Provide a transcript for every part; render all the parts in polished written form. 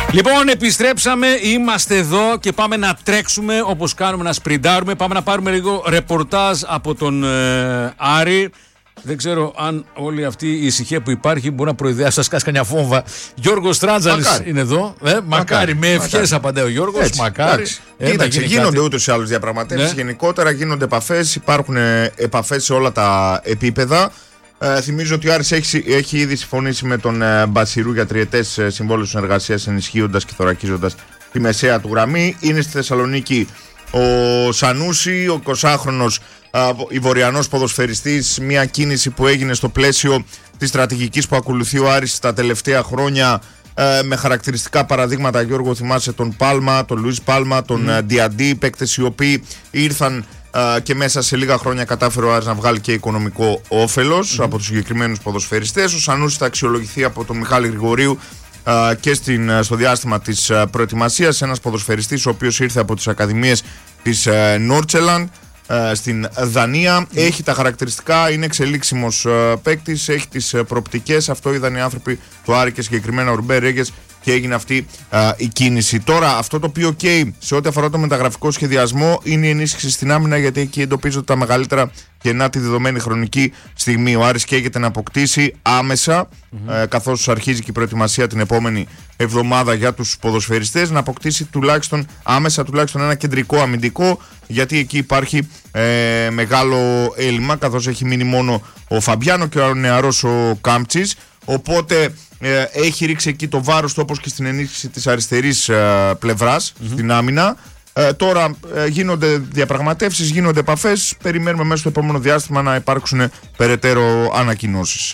Λοιπόν, επιστρέψαμε, είμαστε εδώ και πάμε να τρέξουμε όπως κάνουμε, να σπριντάρουμε. Πάμε να πάρουμε λίγο ρεπορτάζ από τον Άρη. Δεν ξέρω αν όλη αυτή η ησυχία που υπάρχει μπορεί να προειδεάσει, σας κάσει κανιά φόμβα. Γιώργος Τράντζαλης είναι εδώ. Μακάρι, με ευχές απαντάει ο Γιώργος. Έτσι, μακάρι. Κοίταξε, γίνονται ούτως ή άλλως διαπραγματεύσεις. Γενικότερα γίνονται επαφές, υπάρχουν επαφές σε όλα τα επίπεδα. Θυμίζω ότι ο Άρης έχει ήδη συμφωνήσει με τον Μπασιρού για τριετές συμβόλαιο συνεργασίας, ενισχύοντας και θωρακίζοντας τη μεσαία του γραμμή. Είναι στη Θεσσαλονίκη ο Σανούσι, ο 20χρονος Ιβοριανός ποδοσφαιριστής, μια κίνηση που έγινε στο πλαίσιο της στρατηγικής που ακολουθεί ο Άρης τα τελευταία χρόνια, με χαρακτηριστικά παραδείγματα. Γιώργο, θυμάσαι τον Πάλμα, τον Λουίς Πάλμα, τον Διαντί, παίκτες οι οποίοι ήρθαν και μέσα σε λίγα χρόνια κατάφερε ο Άρης να βγάλει και οικονομικό όφελος από τους συγκεκριμένους ποδοσφαιριστές. Ο Σανούσι θα αξιολογηθεί από τον Μιχάλη Γρηγορίου και στο διάστημα της προετοιμασίας. Ένας ποδοσφαιριστής ο οποίος ήρθε από τις ακαδημίες της Νόρτσελαντ στην Δανία. Έχει τα χαρακτηριστικά, είναι εξελίξιμος παίκτης, έχει τις προοπτικές. Αυτό είδαν οι άνθρωποι του Άρη και συγκεκριμένα ο Ρουμπέ Ρέγκες και έγινε αυτή η κίνηση. Τώρα, αυτό το οποίο καίει σε ό,τι αφορά το μεταγραφικό σχεδιασμό είναι η ενίσχυση στην άμυνα, γιατί εκεί εντοπίζονται τα μεγαλύτερα κενά τη δεδομένη χρονική στιγμή. Ο Άρης καίγεται να αποκτήσει άμεσα, καθώς αρχίζει και η προετοιμασία την επόμενη εβδομάδα για τους ποδοσφαιριστές, να αποκτήσει άμεσα τουλάχιστον ένα κεντρικό αμυντικό, γιατί εκεί υπάρχει μεγάλο έλλειμμα, καθώς έχει μείνει μόνο ο Φαμπιάνο και ο νεαρός ο Κάμπτσης. Οπότε έχει ρίξει εκεί το βάρος του, όπως και στην ενίσχυση της αριστερής πλευράς, στην άμυνα. Τώρα γίνονται διαπραγματεύσεις, γίνονται επαφές. Περιμένουμε μέσα στο επόμενο διάστημα να υπάρξουν περαιτέρω ανακοινώσεις.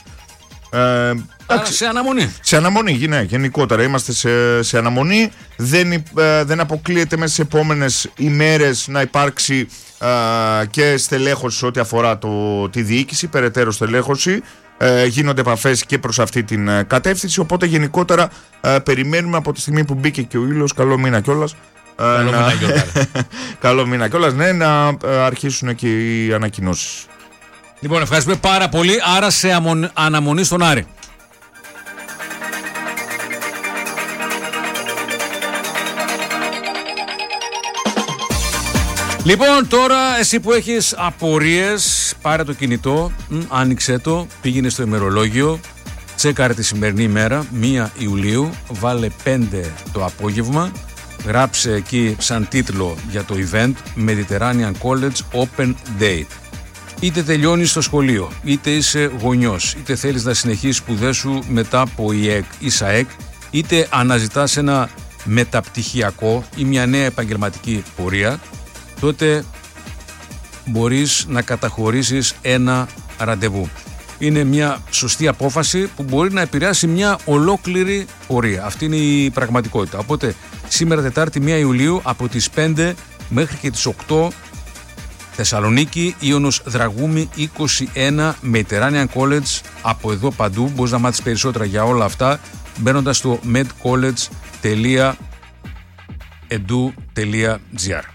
Σε αναμονή. Σε αναμονή, ναι, γενικότερα είμαστε σε αναμονή. Δεν αποκλείεται μέσα στις επόμενες ημέρες να υπάρξει και στελέχωση ό,τι αφορά τη διοίκηση, περαιτέρω στελέχωση. Γίνονται επαφές και προς αυτή την κατεύθυνση. Οπότε γενικότερα περιμένουμε από τη στιγμή που μπήκε και ο ήλιος, καλό μήνα κιόλας, καλό μήνα κιόλας, ναι, να αρχίσουν και οι ανακοινώσεις. Λοιπόν, ευχαριστούμε πάρα πολύ. Άρα σε αναμονή στον Άρη. Λοιπόν, τώρα εσύ που έχεις απορίες, πάρε το κινητό, άνοιξε το, πήγαινε στο ημερολόγιο, τσέκαρε τη σημερινή ημέρα, 1 Ιουλίου, βάλε 5 το απόγευμα, γράψε εκεί σαν τίτλο για το event Mediterranean College Open Date. Είτε τελειώνεις στο σχολείο, είτε είσαι γονιός, είτε θέλεις να συνεχίσεις σπουδές σου μετά από ΙΕΚ ή ΣΑΕΚ, είτε αναζητάς ένα μεταπτυχιακό ή μια νέα επαγγελματική πορεία, τότε μπορείς να καταχωρήσεις ένα ραντεβού. Είναι μια σωστή απόφαση που μπορεί να επηρεάσει μια ολόκληρη πορεία. Αυτή είναι η πραγματικότητα. Οπότε σήμερα Τετάρτη 1 Ιουλίου από τις 5 μέχρι και τις 8 Θεσσαλονίκη, Ίωνος Δραγούμη 21, Mediterranean College. Από εδώ παντού μπορείς να μάθεις περισσότερα για όλα αυτά μπαίνοντας στο medcollege.edu.gr.